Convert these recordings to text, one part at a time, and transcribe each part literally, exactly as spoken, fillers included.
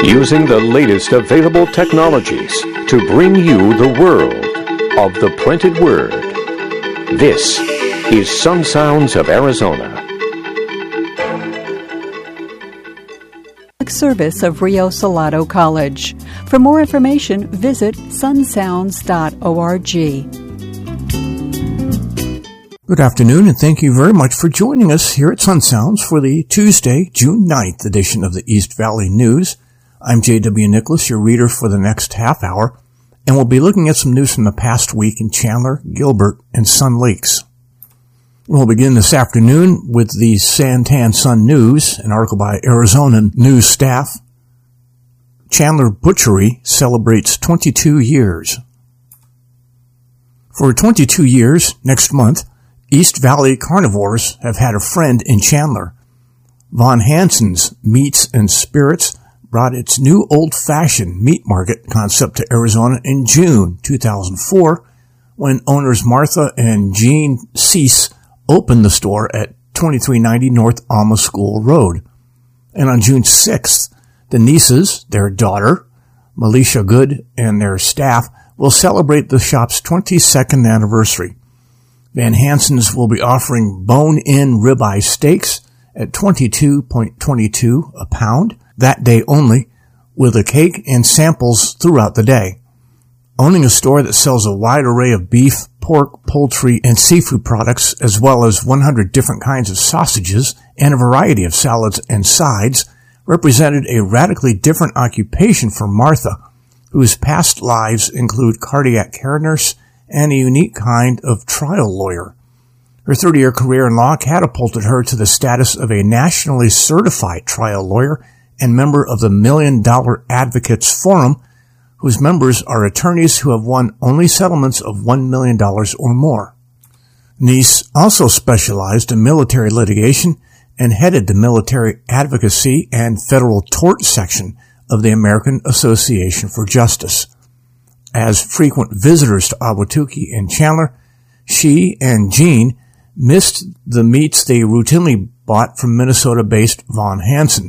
using the latest available technologies to bring you the world of the printed word. This is Sun Sounds of Arizona. Service of Rio Salado College. For more information, visit sun sounds dot org. Good afternoon, and thank you very much for joining us here at Sun Sounds for the Tuesday, June ninth edition of the East Valley News. I'm J W. Nicholas, your reader for the next half hour, and we'll be looking at some news from the past week in Chandler, Gilbert, and Sun Lakes. We'll begin this afternoon with the Santan Sun News, an article by Arizona News staff. Chandler Butchery celebrates twenty-two years. For twenty-two years, next month, East Valley carnivores have had a friend in Chandler. Von Hansen's Meats and Spirits brought its new old-fashioned meat market concept to Arizona in June two thousand four, when owners Martha and Gene Cease opened the store at twenty-three ninety North Alma School Road. And on June sixth, the Nieces, their daughter, Melisha Good, and their staff will celebrate the shop's twenty-second anniversary. Van Hansen's will be offering bone-in ribeye steaks at twenty-two twenty-two a pound that day only, with a cake and samples throughout the day. Owning a store that sells a wide array of beef, pork, poultry, and seafood products, as well as one hundred different kinds of sausages and a variety of salads and sides, represented a radically different occupation for Martha, whose past lives include cardiac care nurse and a unique kind of trial lawyer. Her thirty-year career in law catapulted her to the status of a nationally certified trial lawyer and member of the Million Dollar Advocates Forum, whose members are attorneys who have won only settlements of one million dollars or more. Niece also specialized in military litigation and headed the military advocacy and federal tort section of the American Association for Justice. As frequent visitors to Ahwatukee and Chandler, she and Gene missed the meats they routinely bought from Minnesota-based Von Hansen.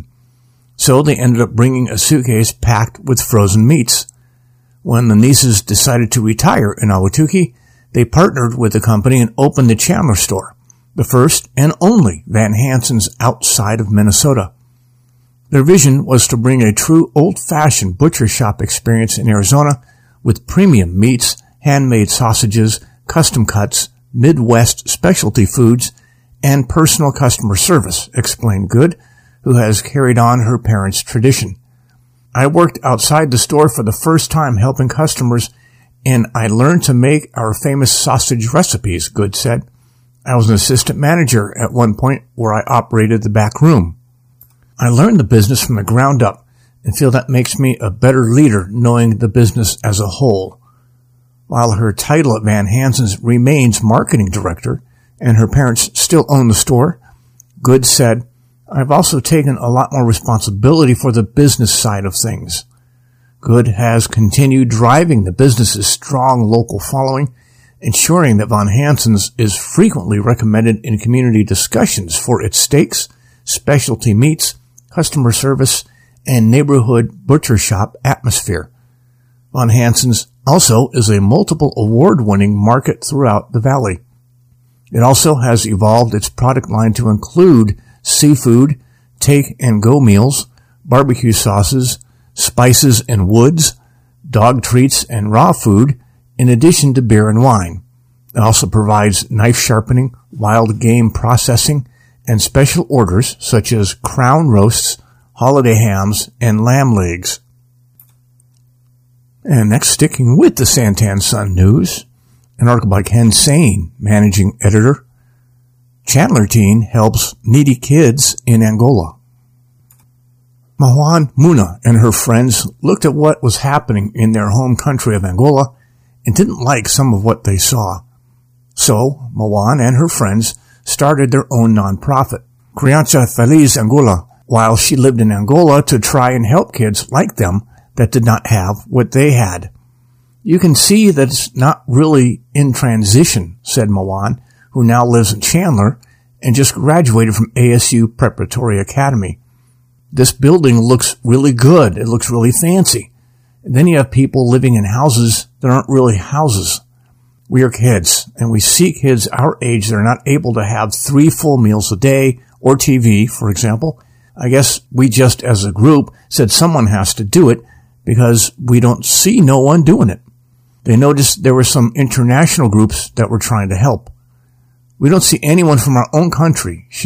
So they ended up bringing a suitcase packed with frozen meats. When the Nieces decided to retire in Ahwatukee, they partnered with the company and opened the Chandler store, the first and only Van Hansen's outside of Minnesota. Their vision was to bring a true old-fashioned butcher shop experience in Arizona with premium meats, handmade sausages, custom cuts, Midwest specialty foods, and personal customer service, explained Good, who has carried on her parents' tradition. I worked outside the store for the first time helping customers, and I learned to make our famous sausage recipes, Good said. I was an assistant manager at one point where I operated the back room. I learned the business from the ground up and feel that makes me a better leader knowing the business as a whole. While her title at Van Hansen's remains marketing director and her parents still own the store, Good said, I've also taken a lot more responsibility for the business side of things. Good has continued driving the business's strong local following, ensuring that Von Hansen's is frequently recommended in community discussions for its steaks, specialty meats, customer service, and neighborhood butcher shop atmosphere. Von Hansen's also is a multiple award-winning market throughout the valley. It also has evolved its product line to include seafood, take-and-go meals, barbecue sauces, spices and woods, dog treats, and raw food, in addition to beer and wine. It also provides knife sharpening, wild game processing, and special orders such as crown roasts, holiday hams, and lamb legs. And next, sticking with the Santan Sun News, an article by Ken Sane, managing editor. Chandler teen helps needy kids in Angola. Mawan Muna and her friends looked at what was happening in their home country of Angola and didn't like some of what they saw. So, Mawan and her friends started their own nonprofit, Criança Feliz Angola, while she lived in Angola to try and help kids like them that did not have what they had. You can see that it's not really in transition, said Mawan, who now lives in Chandler and just graduated from A S U Preparatory Academy. this building looks really good. It looks really fancy. And then you have people living in houses that aren't really houses. We are kids, and we see kids our age that are not able to have three full meals a day or T V, for example. I guess we just, as a group, said someone has to do it because we don't see no one doing it. They noticed there were some international groups that were trying to help. We don't see anyone from our own country